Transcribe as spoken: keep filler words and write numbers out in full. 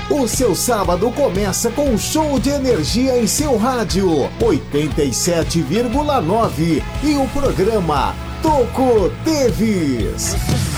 O seu sábado começa com um show de energia em seu rádio oitenta e sete vírgula nove e o programa Toco Teves.